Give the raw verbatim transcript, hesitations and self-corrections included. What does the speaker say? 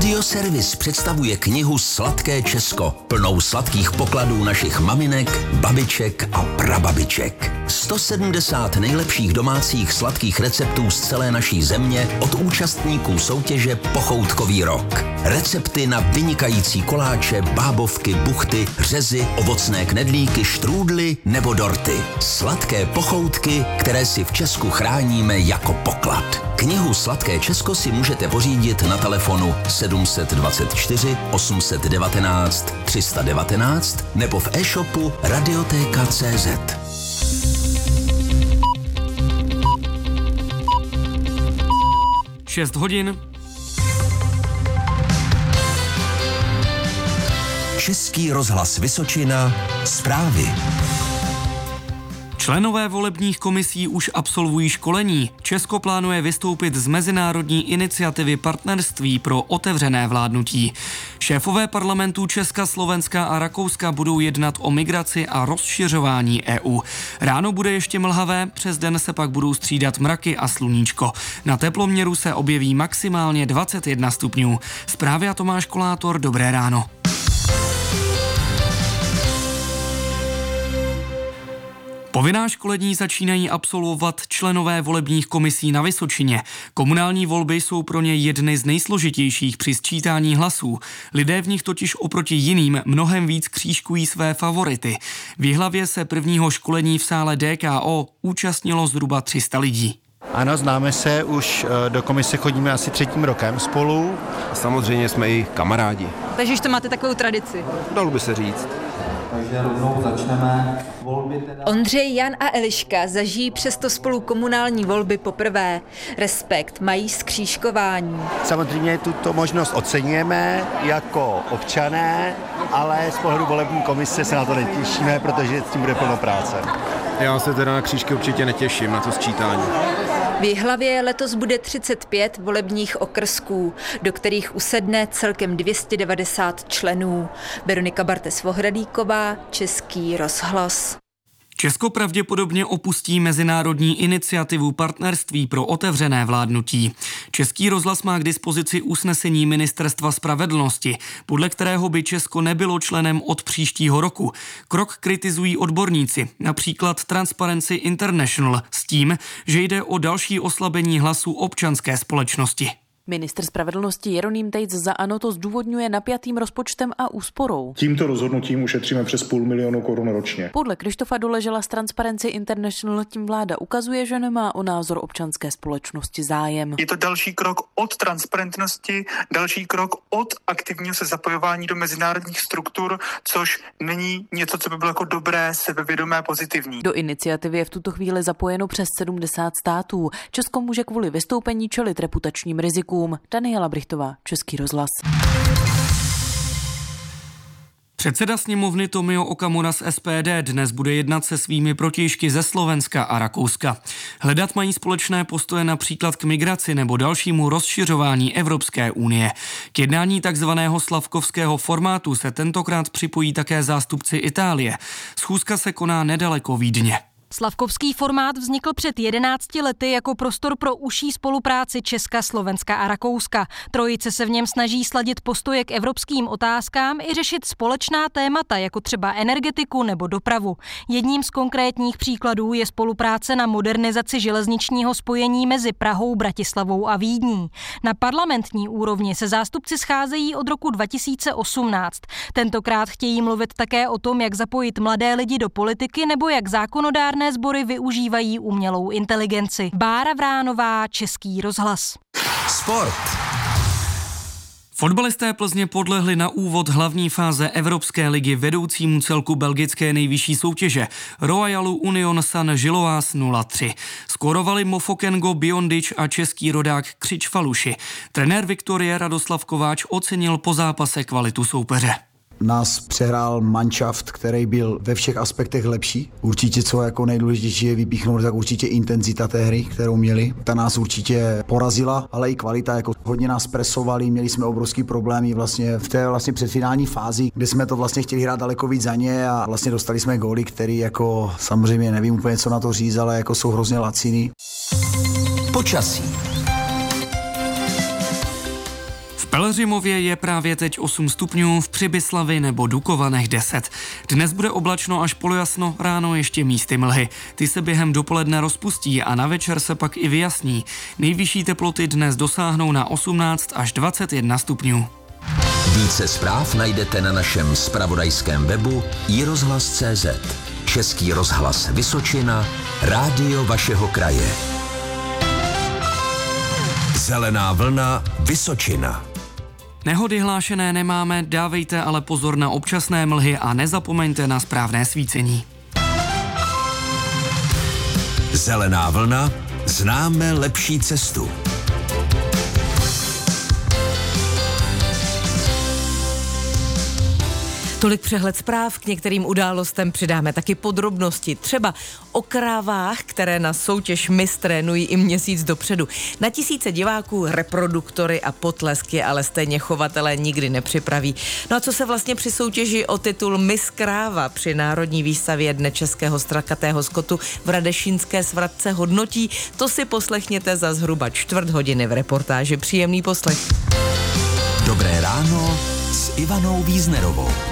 Radioservis představuje knihu Sladké Česko, plnou sladkých pokladů našich maminek, babiček a prababiček. sto sedmdesát nejlepších domácích sladkých receptů z celé naší země od účastníků soutěže Pochoutkový rok. Recepty na vynikající koláče, bábovky, buchty, řezy, ovocné knedlíky, štrůdly nebo dorty. Sladké pochoutky, které si v Česku chráníme jako poklad. Knihu Sladké Česko si můžete pořídit na telefonu sedm dvacet čtyři osm jedna devět tři jedna devět nebo v e-shopu radioteka tečka cé zet. šest hodin. Český rozhlas Vysočina. Zprávy. Členové volebních komisí už absolvují školení. Česko plánuje vystoupit z mezinárodní iniciativy Partnerství pro otevřené vládnutí. Šéfové parlamentů Česka, Slovenska a Rakouska budou jednat o migraci a rozšiřování E U. Ráno bude ještě mlhavé, přes den se pak budou střídat mraky a sluníčko. Na teploměru se objeví maximálně dvacet jedna stupňů. Zprávy a Tomáš Kolátor, dobré ráno. Povinná školení začínají absolvovat členové volebních komisí na Vysočině. Komunální volby jsou pro ně jedny z nejsložitějších při sčítání hlasů. Lidé v nich totiž oproti jiným mnohem víc křížkují své favority. V Jihlavě se prvního školení v sále D K O účastnilo zhruba tři sta lidí. Ano, známe se, už do komise chodíme asi třetím rokem spolu. Samozřejmě jsme i kamarádi. Takže už to máte takovou tradici. Dalo by se říct. Takže rovnou začneme. Volby teda... Ondřej, Jan a Eliška zažijí přesto spolu komunální volby poprvé. Respekt mají z křížkování. Samozřejmě tuto možnost oceňujeme jako občané, ale z pohledu volební komise se na to netěšíme, protože s tím bude plno práce. Já se teda na křížky určitě netěším, na to sčítání. V Jihlavě letos bude třicet pět volebních okrsků, do kterých usedne celkem dvě stě devadesát členů. Veronika Bartes-Vohradíková, Český rozhlas. Česko pravděpodobně opustí mezinárodní iniciativu Partnerství pro otevřené vládnutí. Český rozhlas má k dispozici usnesení Ministerstva spravedlnosti, podle kterého by Česko nebylo členem od příštího roku. Krok kritizují odborníci, například Transparency International, s tím, že jde o další oslabení hlasu občanské společnosti. Ministr spravedlnosti Jeroným Tejc za ANO to zdůvodňuje napjatým rozpočtem a úsporou. Tímto rozhodnutím ušetříme přes půl milionu korun ročně. Podle Krištofa Doležela z Transparency International tím vláda ukazuje, že nemá o názor občanské společnosti zájem. Je to další krok od transparentnosti, další krok od aktivního se zapojování do mezinárodních struktur, což není něco, co by bylo jako dobré, sebevědomé, pozitivní. Do iniciativy je v tuto chvíli zapojeno přes sedmdesát států. Česko může kvůli vystoupení čelit reputačním rizikům. Daniela Brichtová, Český rozhlas. Předseda sněmovny Tomio Okamura z S P D dnes bude jednat se svými protějšky ze Slovenska a Rakouska. Hledat mají společné postoje například k migraci nebo dalšímu rozšiřování Evropské unie. K jednání takzvaného slavkovského formátu se tentokrát připojí také zástupci Itálie. Schůzka se koná nedaleko Vídně. Slavkovský formát vznikl před jedenácti lety jako prostor pro užší spolupráci Česka, Slovenska a Rakouska. Trojice se v něm snaží sladit postoje k evropským otázkám i řešit společná témata, jako třeba energetiku nebo dopravu. Jedním z konkrétních příkladů je spolupráce na modernizaci železničního spojení mezi Prahou, Bratislavou a Vídní. Na parlamentní úrovni se zástupci scházejí od roku dva tisíce osmnáct. Tentokrát chtějí mluvit také o tom, jak zapojit mladé lidi do politiky nebo jak zákonodárné sbory využívají umělou inteligenci. Bára Vránová, Český rozhlas. Sport. Fotbalisté Plzně podlehli na úvod hlavní fáze Evropské ligy vedoucímu celku belgické nejvyšší soutěže Royalu Union Saint-Gilloise nula tři. Skórovali Mofokengo Biondič a český rodák Křič Faluši. Trenér Viktorie Radoslav Kováč ocenil po zápase kvalitu soupeře. Nás přehrál manšaft, který byl ve všech aspektech lepší. Určitě, co jako nejdůležitější je vypíchnout, tak určitě intenzita té hry, kterou měli. Ta nás určitě porazila, ale i kvalita, jako hodně nás presovali, měli jsme obrovský problémy vlastně v té vlastně předfinální fázi, kde jsme to vlastně chtěli hrát daleko víc za ně a vlastně dostali jsme góly, který jako samozřejmě nevím úplně, co na to říct, ale jako jsou hrozně laciný. Počasí. Pelhřimově je právě teď osm stupňů, v Přibyslavi nebo Dukovanech deset. Dnes bude oblačno až polojasno, ráno ještě místy mlhy. Ty se během dopoledne rozpustí a na večer se pak i vyjasní. Nejvyšší teploty dnes dosáhnou na osmnáct až dvacet jedna stupňů. Více zpráv najdete na našem zpravodajském webu i rozhlas tečka cé zet. Český rozhlas Vysočina, rádio vašeho kraje. Zelená vlna Vysočina. Nehody hlášené nemáme, dávejte ale pozor na občasné mlhy a nezapomeňte na správné svícení. Zelená vlna, známe lepší cestu. Tolik přehled zpráv, k některým událostem přidáme taky podrobnosti, třeba o krávách, které na soutěž Miss trénují i měsíc dopředu. Na tisíce diváků reproduktory a potlesk je ale stejně chovatelé nikdy nepřipraví. No a co se vlastně při soutěži o titul Miss Kráva při Národní výstavě Dne českého strakatého skotu v Radešínské Svratce hodnotí, to si poslechněte za zhruba čtvrt hodiny v reportáži. Příjemný poslech. Dobré ráno s Ivanou Víznerovou.